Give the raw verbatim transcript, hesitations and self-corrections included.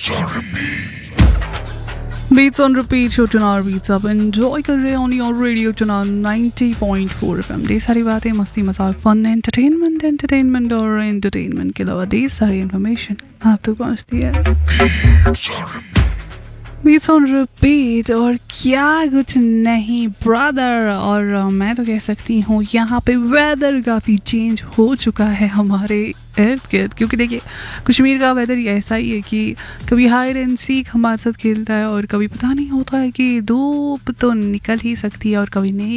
Beats on repeat show चुनाव beats आप enjoy कर रहे हैं on your radio चुनाव ninety point four F M। ढेर सारी बातें, मस्ती, मजाक, फन, एंटरटेनमेंट एंटरटेनमेंट और एंटरटेनमेंट के अलावा ढेर सारी इन्फॉर्मेशन आप तक पहुंचती है। Beats on repeat और क्या कुछ नहीं ब्रदर। और uh, मैं तो कह सकती हूँ यहाँ पे वेदर काफ़ी चेंज हो चुका है हमारे इर्द गिर्द, क्योंकि देखिए कश्मीर का वेदर ऐसा ही है कि कभी हाइड एंड सीक हमारे साथ खेलता है और कभी पता नहीं होता है कि धूप तो निकल ही सकती है और कभी नहीं